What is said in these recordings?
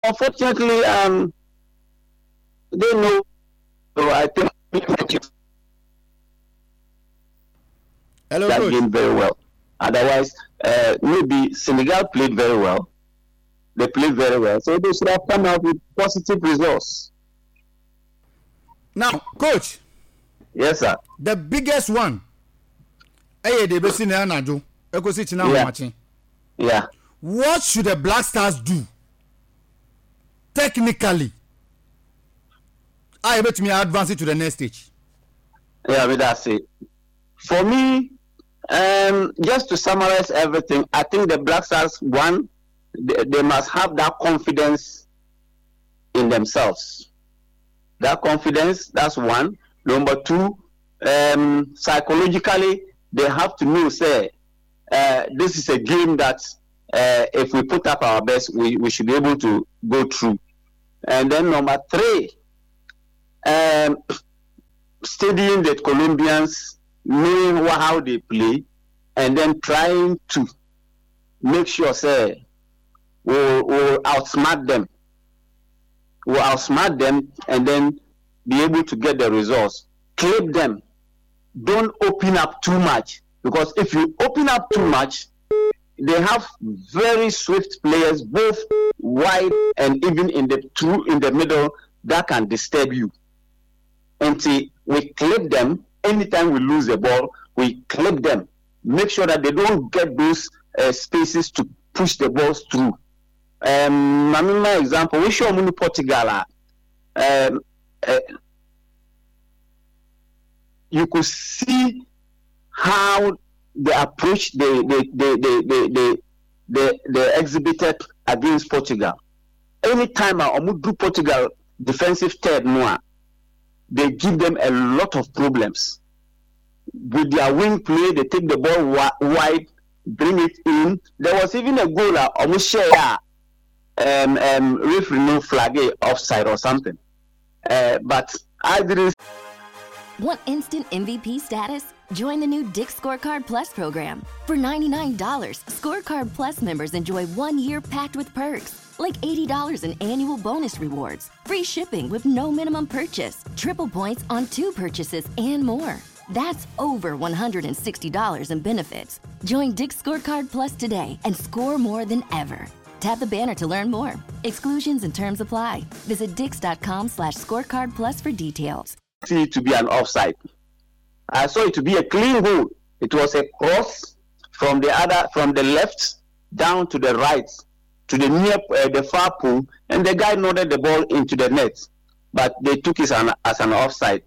unfortunately, they know. So I think Hello, that coach. game very well. Otherwise, maybe Senegal played very well. They played very well, so they should have come out with positive results. Now, coach. Yes, sir. The biggest one. Yeah. What should the Black Stars do? Technically, I bet me advance it to the next stage. Yeah, but that's it. For me, just to summarize everything, I think the Black Stars, one, they must have that confidence in themselves. That confidence, that's one. Number two, psychologically, they have to know, say, this is a game that if we put up our best, we should be able to go through. And then number three, studying the Colombians, knowing how they play, and then trying to make sure, say, we'll outsmart them. We'll outsmart them and then be able to get the results. Clip them. Don't open up too much, because if you open up too much, they have very swift players, both wide and even in the middle, that can disturb you. Until we clip them, anytime we lose the ball, we clip them. Make sure that they don't get those spaces to push the balls through. My example, we show Munu Portugal. You could see how the approach they exhibited against Portugal. Anytime I do Portugal defensive third noir, they give them a lot of problems. With their wing play, they take the ball wide, bring it in. There was even a goal almost share referee no flag offside or something. But I didn't. Want instant MVP status? Join the new Dick Scorecard Plus program. For $99, Scorecard Plus members enjoy 1 year packed with perks, like $80 in annual bonus rewards, free shipping with no minimum purchase, triple points on 2 purchases, and more. That's over $160 in benefits. Join Dick Scorecard Plus today and score more than ever. Tap the banner to learn more. Exclusions and terms apply. Visit dix.com/scorecard plus for details. See it to be an offside. I saw it to be a clean goal. It was a cross from the left down to the right, to the near the far pool, and the guy nodded the ball into the net, but they took it as an offside.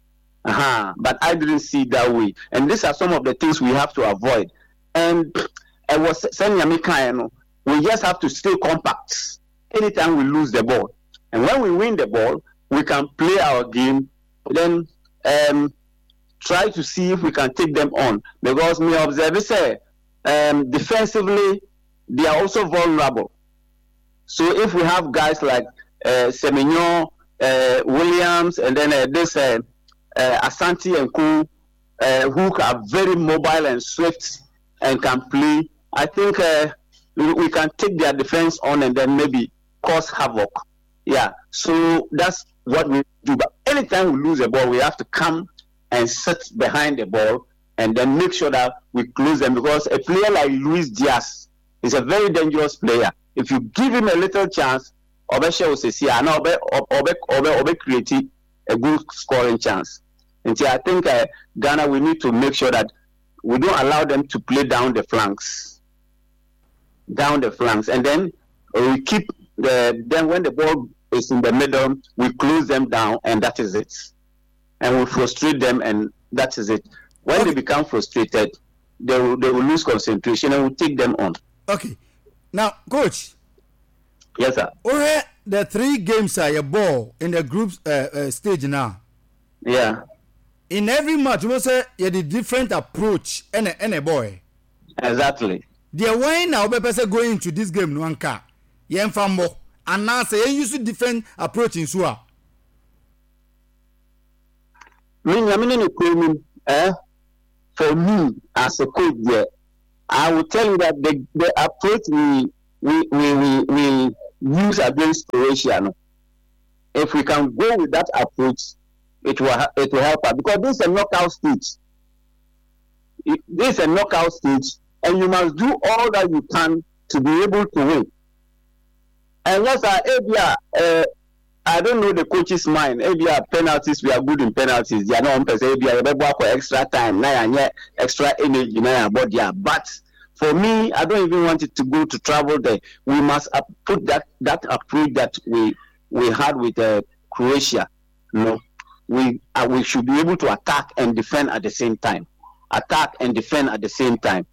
But I didn't see it that way, and these are some of the things we have to avoid. And I was saying, we just have to stay compact anytime we lose the ball, and when we win the ball, we can play our game. Then try to see if we can take them on, because me observe say defensively they are also vulnerable. So if we have guys like Semenyo, Williams, and then this Asante and Ku, who are very mobile and swift and can play, I think we can take their defense on and then maybe cause havoc. Yeah, so that's what we do. But anytime we lose a ball, we have to come and sit behind the ball and then make sure that we close them, because a player like Luis Diaz is a very dangerous player. If you give him a little chance, create a good scoring chance. And so I think Ghana, we need to make sure that we don't allow them to play down the flanks, and then we keep then when the ball is in the middle, we close them down, and that is it. And we frustrate them, and that is it. When they become frustrated, they will lose concentration, and we'll take them on. Okay. Now, coach. Yes, sir. The 3 games are your ball in the group stage now. Yeah. In every match, you say you have a different approach and a boy. Exactly. The way now, person going into this game, no car. You fambo, and now say you use a different approach in Sua. For me as a coach, I will tell you that the approach we use against Croatia. No? If we can go with that approach, it will help us, because this is a knockout stage. This is a knockout stage, and you must do all that you can to be able to win. And yes, I don't know the coach's mind. Maybe penalties, we are good in penalties. They are not on person. Maybe for extra time, now extra energy, but for me, I don't even want it to go to travel there. We must put that approach that we had with Croatia. You know, we should be able to attack and defend at the same time. Attack and defend at the same time.